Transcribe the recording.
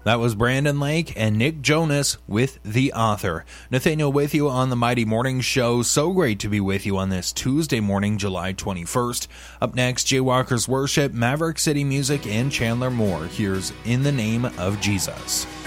That was Brandon Lake and Nick Jonas with The Author. Nathaniel with you on the Mighty Morning Show. So great to be with you on this Tuesday morning, July 21st. Up next, Jaywalker's Worship, Maverick City Music, and Chandler Moore. Here's In the Name of Jesus.